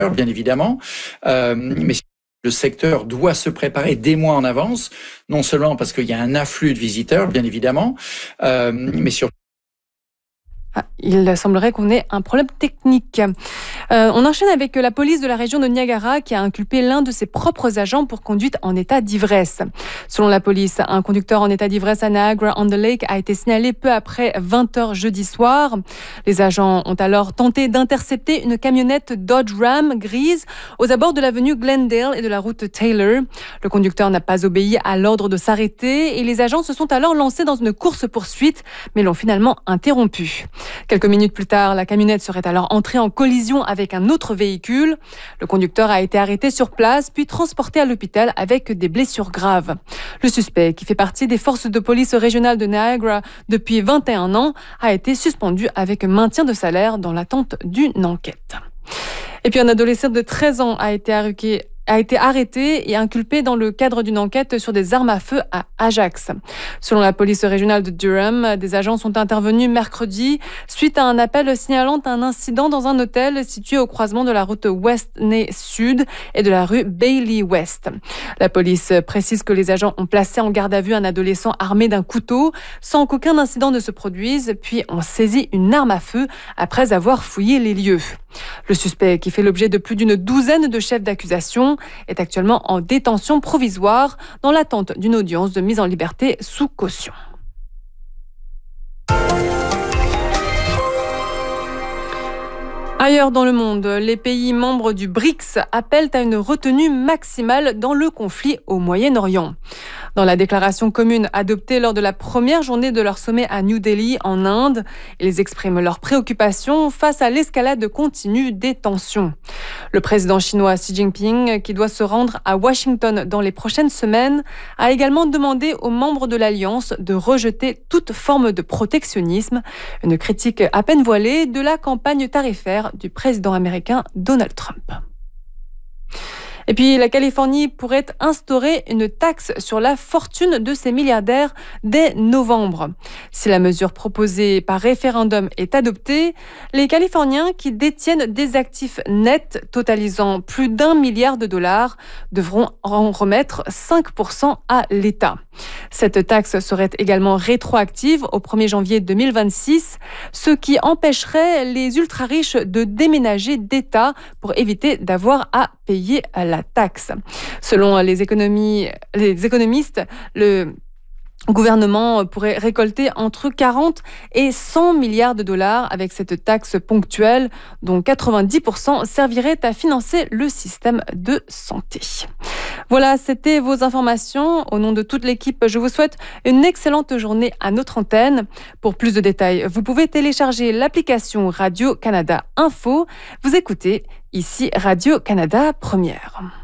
bien évidemment, mais le secteur doit se préparer des mois en avance, non seulement parce qu'il y a un afflux de visiteurs, bien évidemment, mais surtout. Il semblerait qu'on ait un problème technique. On enchaîne avec la police de la région de Niagara qui a inculpé l'un de ses propres agents pour conduite en état d'ivresse. Selon la police, un conducteur en état d'ivresse à Niagara-on-the-Lake a été signalé peu après 20h jeudi soir. Les agents ont alors tenté d'intercepter une camionnette Dodge Ram grise aux abords de l'avenue Glendale et de la route Taylor. Le conducteur n'a pas obéi à l'ordre de s'arrêter et les agents se sont alors lancés dans une course-poursuite, mais l'ont finalement interrompu. Quelques minutes plus tard, la camionnette serait alors entrée en collision avec un autre véhicule. Le conducteur a été arrêté sur place, puis transporté à l'hôpital avec des blessures graves. Le suspect, qui fait partie des forces de police régionales de Niagara depuis 21 ans, a été suspendu avec maintien de salaire dans l'attente d'une enquête. Et puis un adolescent de 13 ans a été arrêté et inculpé dans le cadre d'une enquête sur des armes à feu à Ajax. Selon la police régionale de Durham, des agents sont intervenus mercredi suite à un appel signalant un incident dans un hôtel situé au croisement de la route Westney Sud et de la rue Bailey West. La police précise que les agents ont placé en garde à vue un adolescent armé d'un couteau sans qu'aucun incident ne se produise, puis ont saisi une arme à feu après avoir fouillé les lieux. Le suspect, qui fait l'objet de plus d'une douzaine de chefs d'accusation, est actuellement en détention provisoire dans l'attente d'une audience de mise en liberté sous caution. Ailleurs dans le monde, les pays membres du BRICS appellent à une retenue maximale dans le conflit au Moyen-Orient. Dans la déclaration commune adoptée lors de la première journée de leur sommet à New Delhi, en Inde, ils expriment leurs préoccupations face à l'escalade continue des tensions. Le président chinois Xi Jinping, qui doit se rendre à Washington dans les prochaines semaines, a également demandé aux membres de l'Alliance de rejeter toute forme de protectionnisme, une critique à peine voilée de la campagne tarifaire du président américain Donald Trump. Et puis, la Californie pourrait instaurer une taxe sur la fortune de ses milliardaires dès novembre. Si la mesure proposée par référendum est adoptée, les Californiens qui détiennent des actifs nets totalisant plus d'1 milliard de dollars devront en remettre 5% à l'État. Cette taxe serait également rétroactive au 1er janvier 2026, ce qui empêcherait les ultra-riches de déménager d'État pour éviter d'avoir à payer la taxe. Selon les économistes, le gouvernement pourrait récolter entre 40 et 100 milliards de dollars avec cette taxe ponctuelle, dont 90% servirait à financer le système de santé. Voilà, c'était vos informations. Au nom de toute l'équipe, je vous souhaite une excellente journée à notre antenne. Pour plus de détails, vous pouvez télécharger l'application Radio-Canada Info. Vous écoutez ici Radio-Canada Première.